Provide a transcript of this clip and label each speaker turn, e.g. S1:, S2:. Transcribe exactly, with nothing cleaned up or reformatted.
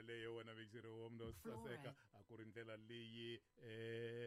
S1: leyo wena bekusirewo umntu osisaseka a ku ri ndlela leyi um